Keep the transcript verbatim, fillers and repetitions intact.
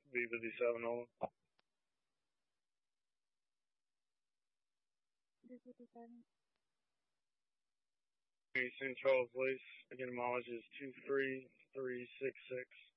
B fifty-seven Nolan. Saint Charles Lace, again, mileage is two three three six six.